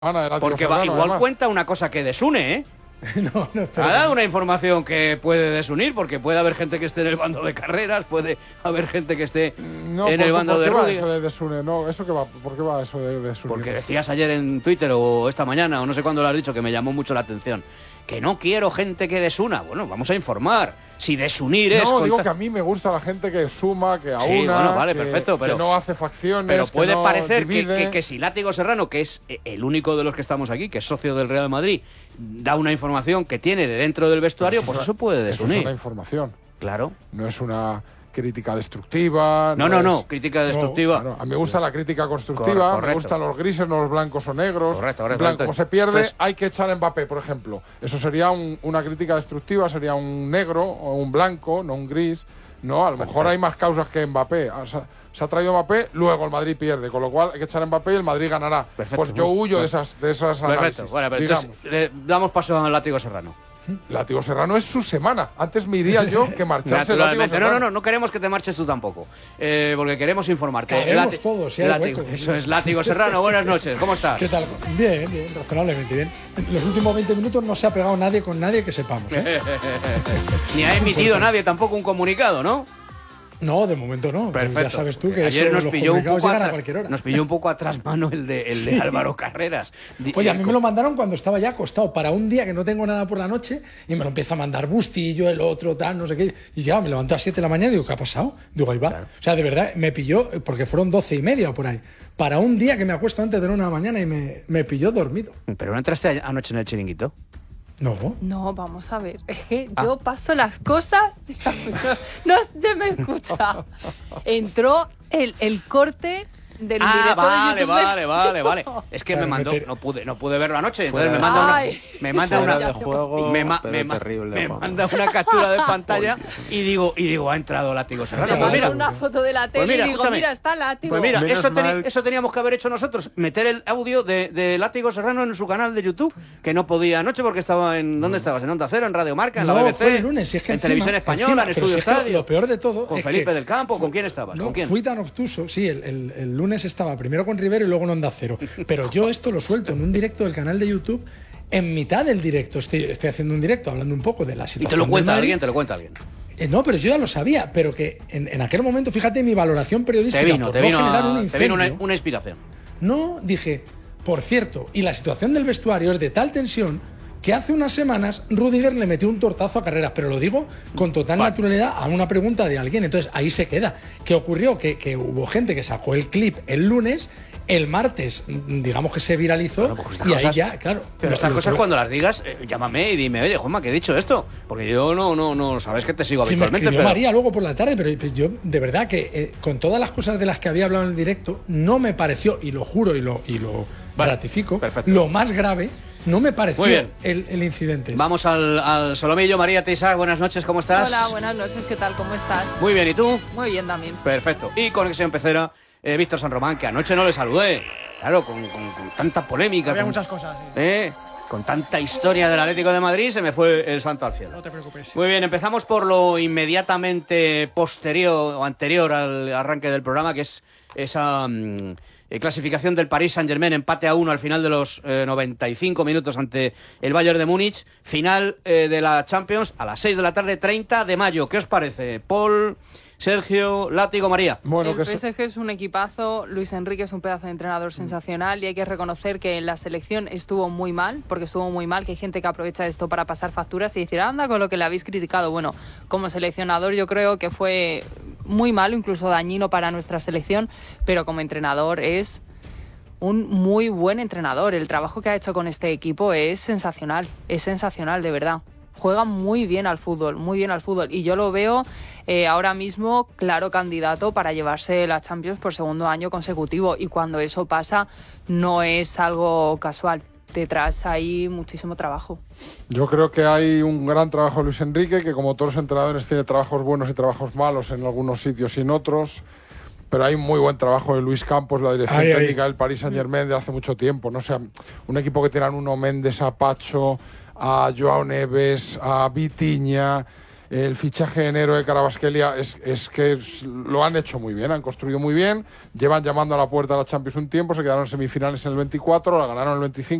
Ana, Porque igual cuenta una cosa que desune, ¿eh? No, ha dado una información que puede desunir, porque puede haber gente que esté en el bando de Carreras, puede haber gente que esté en el bando de Rudiger. Eso de desune? No, ¿por qué va eso de desunir? Porque decías ayer en Twitter o esta mañana, o no sé cuándo lo has dicho, que me llamó mucho la atención. Que no quiero gente que desuna. Bueno, vamos a informar. Si desunir es... No, digo que a mí me gusta la gente que suma, que aúna, sí, bueno, vale, perfecto, pero, que no hace facciones, pero puede que no parecer que si Látigo Serrano, que es el único de los que estamos aquí, que es socio del Real Madrid, da una información que tiene de dentro del vestuario, pues eso puede desunir. Eso es una información. Claro. No es una crítica destructiva. No, crítica destructiva. No. A mí me gusta la crítica constructiva, me gustan los grises, no los blancos o negros. Correcto. Como se pierde, hay que echar a Mbappé, por ejemplo. Eso sería una crítica destructiva, sería un negro o un blanco, no un gris. No, a lo mejor hay más causas que Mbappé. Se ha traído Mbappé, luego el Madrid pierde, con lo cual hay que echar a Mbappé y el Madrid ganará. Perfecto, pues yo huyo de esas análisis. Perfecto. Bueno, pero entonces damos paso a Látigo Serrano. Látigo Serrano es su semana. Antes me iría yo que marcharse Látigo Serrano. No queremos que te marches tú tampoco. Porque queremos informarte. Queremos todos, si hay hueco. Eso es, Látigo Serrano, buenas noches, ¿cómo estás? ¿Qué tal? Bien, razonablemente bien. En los últimos 20 minutos no se ha pegado nadie con nadie que sepamos, ¿eh? Ni ha emitido nadie tampoco un comunicado, ¿no? No, de momento no. Perfecto. Ya sabes tú que ayer nos pilló un poco a cualquier hora. Nos pilló un poco atrás mano el de Álvaro Carreras. Oye, a mí me lo mandaron cuando estaba ya acostado para un día que no tengo nada por la noche y me lo empieza a mandar Bustillo, el otro, tal, no sé qué. Y ya me levanto a las 7 de la mañana y digo, ¿qué ha pasado? Digo, ahí va. Claro. O sea, de verdad, me pilló, porque fueron 12:30 o por ahí, para un día que me acuesto antes de la 1 de la mañana y me pilló dormido. ¿Pero no entraste anoche en el chiringuito? No, vamos a ver. Es que yo paso las cosas. No se me escucha. Entró el corte del directo de YouTube. Vale. Es que me mandó, no pude verlo anoche. Entonces me manda una captura de pantalla y digo, ha entrado Látigo Serrano. Pues mira, una foto de la tele y digo, mira, está Látigo. Pues mira, eso teníamos que haber hecho nosotros, meter el audio de Látigo Serrano en su canal de YouTube, que no podía anoche porque estaba ¿dónde estabas? ¿En Onda Cero, en Radio Marca, en la BBC? Fue el lunes, es que en Televisión Española, en Estudio Estadio. Lo peor de todo ¿Con Felipe del Campo? ¿Con quién estabas? No, ¿Con quién? Fui tan obtuso, sí, el lunes estaba primero con Rivero y luego en Onda Cero. Pero yo esto lo suelto en un directo del canal de YouTube. En mitad del directo estoy haciendo un directo hablando un poco de la situación. ¿Y te lo cuenta alguien? No, pero yo ya lo sabía, pero que en aquel momento, fíjate mi valoración periodística te vino una inspiración. No, dije, por cierto, y la situación del vestuario es de tal tensión que hace unas semanas Rudiger le metió un tortazo a Carreras, pero lo digo con total naturalidad a una pregunta de alguien. Entonces ahí se queda. ¿Qué ocurrió? Que hubo gente que sacó el clip el lunes. El martes, digamos que se viralizó, pues y ahí ya, claro. Pero estas cosas cuando las digas, llámame y dime, oye, Juanma, ¿qué he dicho esto? Porque yo no sabes que te sigo habitualmente. Sí, me escribió María luego por la tarde, pero yo, de verdad que con todas las cosas de las que había hablado en el directo, no me pareció, y lo juro y lo ratifico, lo más grave. No me pareció el incidente. Vamos al Solomillo. María Teisac, buenas noches, ¿cómo estás? Hola, buenas noches, ¿qué tal? ¿Cómo estás? Muy bien, ¿y tú? Muy bien también. Perfecto. Y Conexión Pecera, Víctor San Román, que anoche no le saludé. Claro, con tanta polémica. Había muchas cosas, sí. Con tanta historia del Atlético de Madrid, se me fue el santo al cielo. No te preocupes. Muy bien, empezamos por lo inmediatamente posterior o anterior al arranque del programa, que es esa clasificación del Paris Saint-Germain, empate a 1 al final de los 95 minutos ante el Bayern de Múnich, final de la Champions a las 6 de la tarde, 30 de mayo. ¿Qué os parece? Paul, Sergio, Látigo, María. Bueno, el PSG es un equipazo, Luis Enrique es un pedazo de entrenador sensacional y hay que reconocer que en la selección estuvo muy mal, que hay gente que aprovecha esto para pasar facturas y decir, anda con lo que le habéis criticado. Bueno, como seleccionador yo creo que fue muy malo, incluso dañino para nuestra selección, pero como entrenador es un muy buen entrenador. El trabajo que ha hecho con este equipo es sensacional, de verdad. Juega muy bien al fútbol, y yo lo veo ahora mismo claro candidato para llevarse la Champions por segundo año consecutivo, y cuando eso pasa no es algo casual. Detrás hay muchísimo trabajo. Yo creo que hay un gran trabajo de Luis Enrique, que como todos los entrenadores tiene trabajos buenos y trabajos malos en algunos sitios y en otros, pero hay un muy buen trabajo de Luis Campos, la dirección técnica del Paris Saint-Germain de hace mucho tiempo, ¿no? O sea, un equipo que tiene a Nuno Méndez, a Pacho, a Joao Neves, a Vitinha, el fichaje de enero de Kvaratskhelia lo han hecho muy bien, han construido muy bien, llevan llamando a la puerta de la Champions un tiempo, se quedaron en semifinales en el 24, la ganaron el 25.